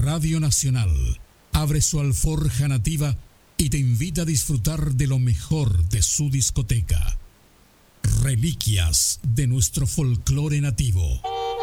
Radio Nacional abre su alforja nativa y te invita a disfrutar de lo mejor de su discoteca. Reliquias de nuestro folclore nativo.